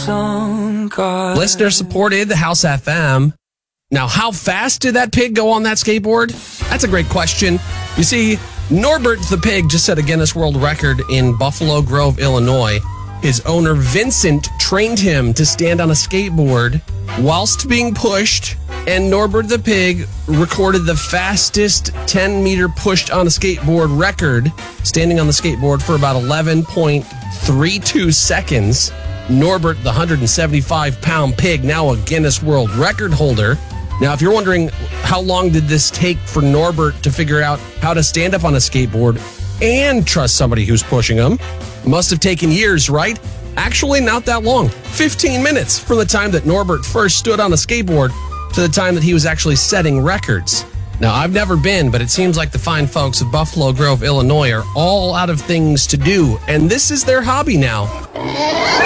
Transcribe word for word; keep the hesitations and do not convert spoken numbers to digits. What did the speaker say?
song called... Listener supported, the House F M. Now, how fast did that pig go on that skateboard? That's a great question. You see, Norbert the pig just set a Guinness World Record in Buffalo Grove, Illinois. His owner, Vincent, trained him to stand on a skateboard whilst being pushed, and Norbert the pig recorded the fastest ten meter pushed on a skateboard record, standing on the skateboard for about eleven point three two seconds. Norbert, the one hundred seventy-five pound pig, now a Guinness World Record holder. Now, if you're wondering how long did this take for Norbert to figure out how to stand up on a skateboard and trust somebody who's pushing him, must have taken years, right? Actually, not that long. fifteen minutes from the time that Norbert first stood on a skateboard to the time that he was actually setting records. Now, I've never been, but it seems like the fine folks of Buffalo Grove, Illinois are all out of things to do, and this is their hobby now.